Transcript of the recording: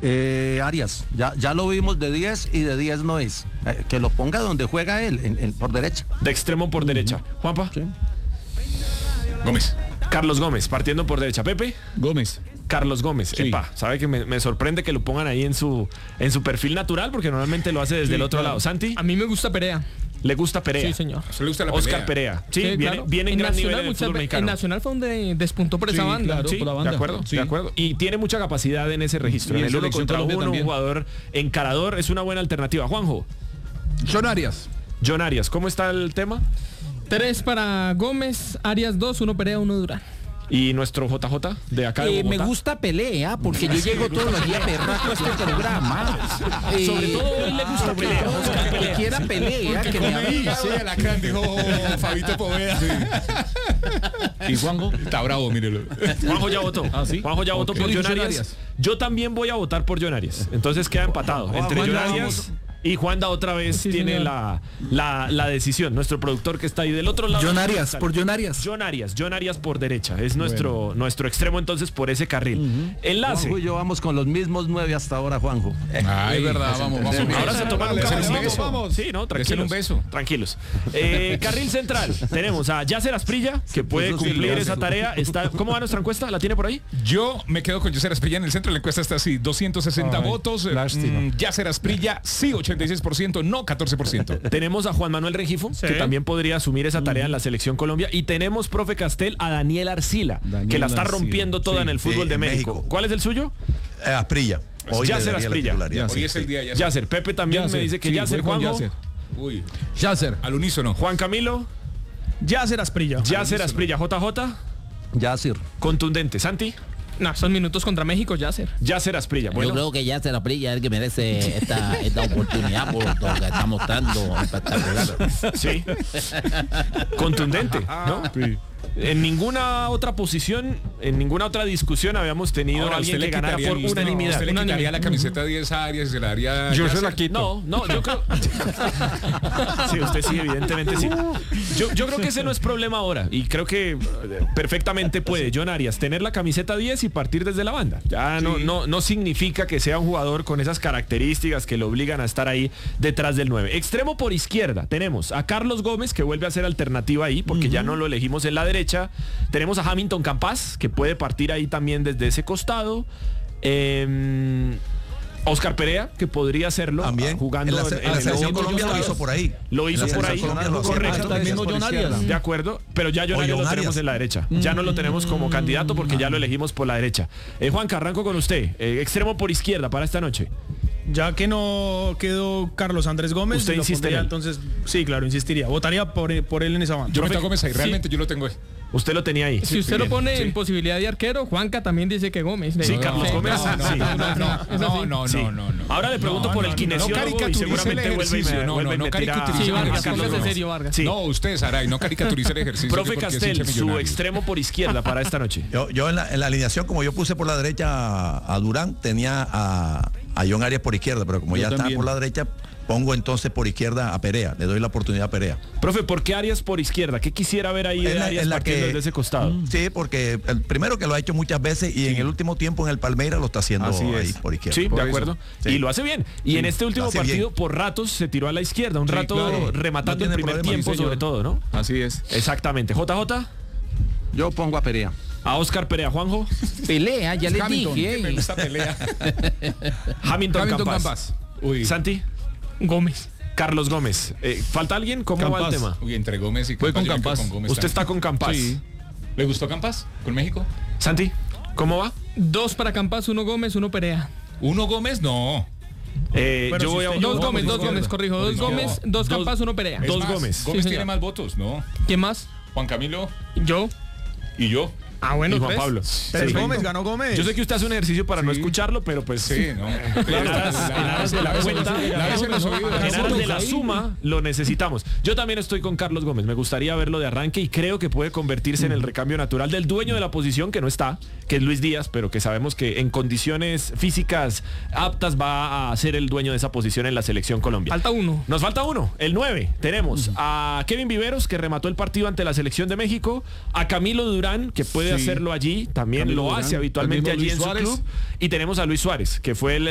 Arias, ya lo vimos de 10 y de 10 no es. Que lo ponga donde juega él, por derecha. De extremo por derecha. Juanpa. Sí. Gómez. Carlos Gómez, partiendo por derecha. Pepe. Gómez. Carlos Gómez. Sí. Epa, sabe que me sorprende que lo pongan ahí en su perfil natural, porque normalmente lo hace desde el otro lado. Santi. A mí me gusta Perea. ¿Le gusta Perea? Sí, señor. ¿Se le gusta la Oscar Perea. Sí, claro. viene en gran nivel en el fútbol En mexicano. Nacional fue donde despuntó por esa banda. claro. Sí, por la banda. de acuerdo, Sí. de acuerdo. Y tiene mucha capacidad en ese registro. Y En en el uno selección contra Colombia uno, un también. jugador encarador, es una buena alternativa. Juanjo. John Arias. John Arias, ¿cómo está el tema? 3 para Gómez, Arias 2, 1 Perea, 1 Durán. Y nuestro JJ de acá de Me Bogotá. gusta Pelea, porque yo llego todos los días perraco a este programa. Sobre todo hoy le gusta Pelea. Oscar Que Pelea. quiera Pelea, que me avisa. Sí, Alacrán, dijo Fabito Poveda. ¿Y Juanjo? Está bravo, mírelo. Juanjo ya votó. ¿Ah, sí? Juanjo ya votó Ok. por Yo John dije John Arias. Arias. Yo también voy a votar por John Arias. Entonces queda empatado entre Juan, John ya Arias y Juanda otra vez Sí, tiene señor. la decisión. Nuestro productor que está ahí del otro lado. John Arias, por John Arias. John Arias por derecha. Es nuestro extremo entonces por ese carril. Enlace. Juanjo y yo vamos con los mismos 9 hasta ahora, Juanjo. Ay, es verdad, vamos. Ahora se toman un Le hacen un cafecito. beso. Sí, no, tranquilos. un beso. Tranquilos. Carril central. Tenemos a Yasser Asprilla, que puede eso sí cumplir lo hace. esa tarea. ¿Cómo va nuestra encuesta? ¿La tiene por ahí? Yo me quedo con Yasser Asprilla en el centro. La encuesta está así: 260 votos. Yasser Asprilla, sí, 86%, no 14%. Tenemos a Juan Manuel Rengifo, que también podría asumir esa tarea en la Selección Colombia. Y tenemos, profe Castel, a Daniel Arcila, que la está rompiendo toda en el fútbol de en México. México. ¿Cuál es el suyo? Asprilla. Hoy Yasser le daría la Asprilla. titularidad. Hoy es el día, Yasser. Yasser. Pepe también me dice que Sí, Yasser. voy con Juanjo. Yasser. Uy, Yasser. al unísono. Juan Camilo. Yasser Asprilla. Yasser Asprilla. JJ. Yasser. Contundente. Santi. No, son minutos contra México, Yasser. Yasser Asprilla. Bueno, Yo creo que ya se la brilla es el que merece esta oportunidad por lo que está mostrando espectacular. sí. Contundente, ¿no? En ninguna otra posición, en ninguna otra discusión habíamos tenido Ahora, a alguien usted que le ganara quitaría, por unanimidad. usted le quitaría la camiseta 10 a Arias y se la daría. Yo se Yasser. la quito. No, yo creo. Sí, usted sí, evidentemente sí. Yo creo que ese no es problema ahora. Y creo que perfectamente puede John Arias tener la camiseta 10 y partir desde la banda. Ya no significa que sea un jugador con esas características que lo obligan a estar ahí detrás del 9. Extremo por izquierda. Tenemos a Carlos Gómez, que vuelve a ser alternativa ahí, porque ya no lo elegimos en la derecha. Tenemos a Hamilton Campas, que puede partir ahí también desde ese costado. Oscar Perea, que podría hacerlo También. jugando En la el Selección nuevo Colombia lo hizo por ahí. Lo hizo En la por ahí, Selección Colombia lo hacía. correcto. Hasta el mismo John Arias. De acuerdo, pero ya John O Arias lo John tenemos Arias. en la derecha. Ya no lo tenemos como candidato porque ya lo elegimos por la derecha. Juan, arranco con usted. Extremo por izquierda para esta noche. Ya que no quedó Carlos Andrés Gómez, Usted lo insiste pondría, en él. entonces, sí, claro, insistiría. Votaría por él en esa banda. Yo meto a Profe, Gómez ahí, realmente yo lo tengo ahí. Usted lo tenía ahí. Si usted lo pone en posibilidad de arquero, Juanca también dice que Gómez. Sí, Carlos Gómez. Sí. No. Ahora le pregunto por el kinesiólogo y seguramente vuelve y me tira Sí, a Vargas, Carlos póngase Gómez. serio, Vargas. Sí. No, usted, Saray, no caricaturice el ejercicio. Profe porque es Castel, hincha su millonario. extremo por izquierda para esta noche. Yo en la alineación, como yo puse por la derecha a Durán, tenía a John Arias por izquierda, pero como Yo ya también. está por la derecha, pongo entonces por izquierda a Perea. Le doy la oportunidad a Perea. Profe, ¿por qué Arias por izquierda? ¿Qué quisiera ver ahí de Arias partiendo desde ese costado? Sí, porque el primero que lo ha hecho muchas veces y en el último tiempo en el Palmeiras lo está haciendo Así ahí es. por izquierda. Sí, Por de eso. acuerdo. Sí. Y lo hace bien. Y en este último hace partido, bien. por ratos, se tiró a la izquierda. Un rato claro. rematando No el tiene primer problema, tiempo, sí, sobre todo, ¿no? Así es. Exactamente. JJ, Yo pongo a Perea. a Oscar Perea, Juanjo, Pelea, ya les Hamilton, dije. que me gusta pelea. Hamilton Hamilton Campas. Campas. Uy, Santi, Gómez. Carlos Gómez. ¿Falta alguien? ¿Cómo va el Campas. tema? uy, entre Gómez y Voy con yo me quedo Campas. Gómez Usted está también. con Campas. Sí. ¿Le gustó Campas con México? Santi, ¿cómo va? 2 para Campas, 1 Gómez, 1 Perea. ¿Uno Gómez? No. Yo voy a... usted- Dos no, Gómez, por 2 Gómez, corrijo. 2 No. Gómez, 2 Dos- Campas, 1 Perea. Es Dos más, Gómez. Gómez Sí, tiene señor. más votos, ¿no? ¿Quién más? Juan Camilo Yo. y yo. Ah, bueno, y Juan ¿ves? Pablo. Pero Sí. Gómez, ganó Gómez. Yo sé que usted hace un ejercicio para no escucharlo, pero pues... Sí, ¿no? En aras de la cuenta, en aras de la suma, lo necesitamos. Yo también estoy con Carlos Gómez. Me gustaría verlo de arranque y creo que puede convertirse en el recambio natural del dueño de la posición, que no está, que es Luis Díaz, pero que sabemos que en condiciones físicas aptas va a ser el dueño de esa posición en la Selección Colombia. Falta 1. Nos falta uno, el 9. Tenemos a Kevin Viveros, que remató el partido ante la Selección de México, a Camilo Durán, que puede hacerlo allí, también Camilo lo Durán, hace habitualmente el mismo allí en Luis su Suárez. club, y tenemos a Luis Suárez, que fue el